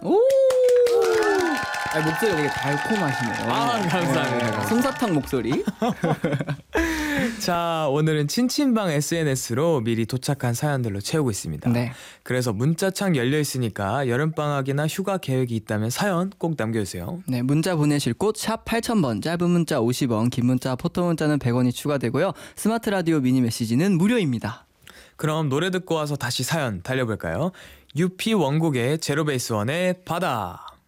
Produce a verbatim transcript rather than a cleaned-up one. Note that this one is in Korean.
오! 아, 목소리 되게 달콤하시네요. 아, 감사합니다. 네, 솜사탕 목소리. 자, 오늘은 친친방 에스엔에스로 미리 도착한 사연들로 채우고 있습니다. 네. 그래서 문자창 열려 있으니까 여름방학이나 휴가 계획이 있다면 사연 꼭 남겨주세요. 네, 문자 보내실 곳 샵 팔천 번, 짧은 문자 오십 원, 긴 문자, 포토 문자는 백 원이 추가되고요. 스마트 라디오 미니 메시지는 무료입니다. 그럼 노래 듣고 와서 다시 사연 달려볼까요? 유피 원곡의 제로베이스 원의 바다.